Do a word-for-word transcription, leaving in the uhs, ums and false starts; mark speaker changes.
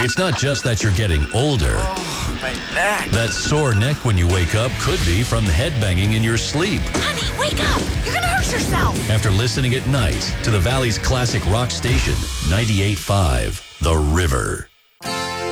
Speaker 1: It's not just that you're getting older.
Speaker 2: Oh, my neck.
Speaker 1: That sore neck when you wake up could be from headbanging in your sleep.
Speaker 3: Honey, wake up! You're gonna hurt yourself!
Speaker 1: After listening at night to the Valley's classic rock station, ninety-eight point five, The River.